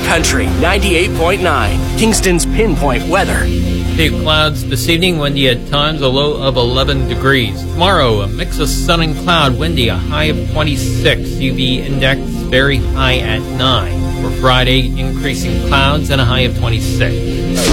Country 98.9, Kingston's pinpoint weather. Few clouds this evening, windy at times, a low of 11 degrees. Tomorrow, a mix of sun and cloud, windy, a high of 26. UV index very high at 9. For Friday, increasing clouds and a high of 26.